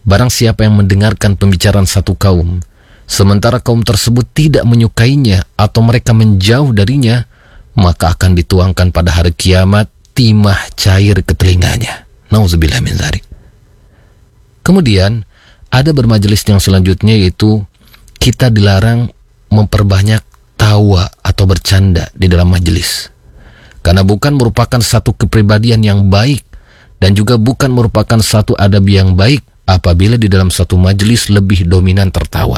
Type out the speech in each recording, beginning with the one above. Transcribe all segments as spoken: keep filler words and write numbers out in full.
barang siapa yang mendengarkan pembicaraan satu kaum, sementara kaum tersebut tidak menyukainya atau mereka menjauh darinya, maka akan dituangkan pada hari kiamat timah cair ke telinganya. Nauzubillah min dzalik. Kemudian ada bermajelis yang selanjutnya, yaitu kita dilarang memperbanyak tawa atau bercanda di dalam majelis, karena bukan merupakan satu kepribadian yang baik dan juga bukan merupakan satu adab yang baik apabila di dalam satu majelis lebih dominan tertawa.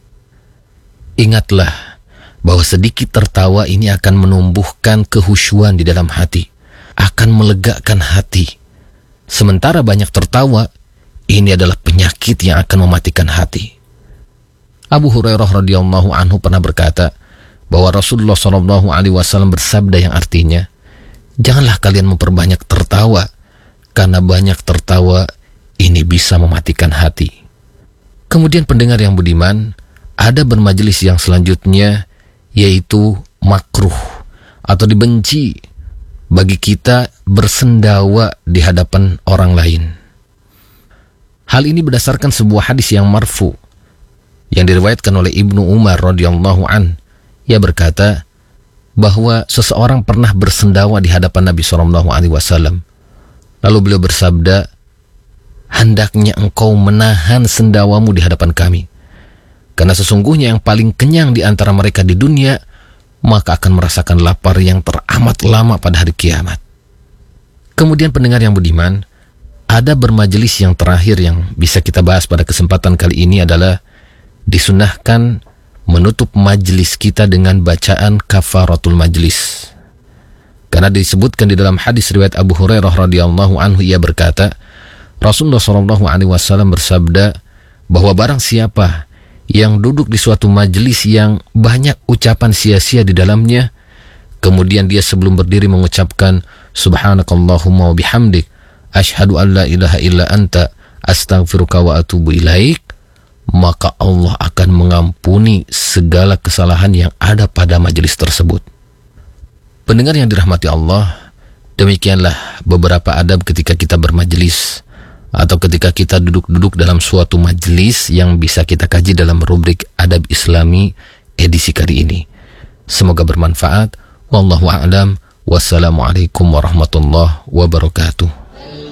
Ingatlah bahwa sedikit tertawa ini akan menumbuhkan kehusyuan di dalam hati, akan melegakan hati. Sementara banyak tertawa, ini adalah penyakit yang akan mematikan hati. Abu Hurairah radhiyallahu anhu pernah berkata bahwa Rasulullah shallallahu alaihi wasallam bersabda yang artinya, janganlah kalian memperbanyak tertawa, karena banyak tertawa ini bisa mematikan hati. Kemudian pendengar yang budiman, ada bermajelis yang selanjutnya, yaitu makruh atau dibenci bagi kita bersendawa di hadapan orang lain. Hal ini berdasarkan sebuah hadis yang marfu yang diriwayatkan oleh Ibnu Umar radhiyallahu an. Ia berkata bahwa seseorang pernah bersendawa di hadapan Nabi shallallahu alaihi wasallam. Lalu beliau bersabda, hendaknya engkau menahan sendawamu di hadapan kami, karena sesungguhnya yang paling kenyang di antara mereka di dunia, maka akan merasakan lapar yang teramat lama pada hari kiamat. Kemudian pendengar yang budiman, ada bermajelis yang terakhir yang bisa kita bahas pada kesempatan kali ini adalah disunahkan menutup majelis kita dengan bacaan kafaratul majlis. Karena disebutkan di dalam hadis riwayat Abu Hurairah radhiyallahu anhu, ia berkata, Rasulullah shallallahu alaihi wasallam bersabda bahwa barang siapa yang duduk di suatu majelis yang banyak ucapan sia-sia di dalamnya, kemudian dia sebelum berdiri mengucapkan subhanakallahumma wa bihamdik asyhadu an la ilaha illa anta astaghfiruka wa atubu ilaik, maka Allah akan mengampuni segala kesalahan yang ada pada majelis tersebut. Pendengar yang dirahmati Allah, demikianlah beberapa adab ketika kita bermajelis atau ketika kita duduk-duduk dalam suatu majelis yang bisa kita kaji dalam rubrik Adab Islami edisi kali ini. Semoga bermanfaat. Wallahu a'lam. Wassalamualaikum warahmatullahi wabarakatuh.